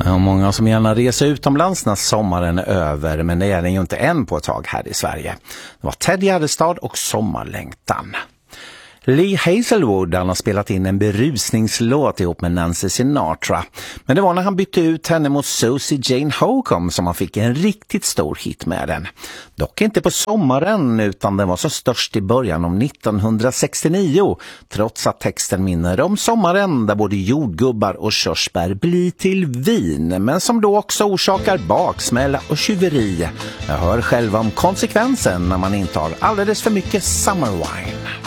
Ja, många som gärna reser utomlands när sommaren är över, men det är den ju inte än på ett tag här i Sverige. Det var Ted Gärdestad och Sommarlängtan. Lee Hazelwood, han har spelat in en berusningslåt ihop med Nancy Sinatra. Men det var när han bytte ut henne mot Susie Jane Holcomb som han fick en riktigt stor hit med den. Dock inte på sommaren, utan den var så störst i början av 1969, trots att texten minner om sommaren där både jordgubbar och körsbär blir till vin, men som då också orsakar baksmälla och tjuveri. Jag hör själv om konsekvensen när man intar alldeles för mycket summer wine.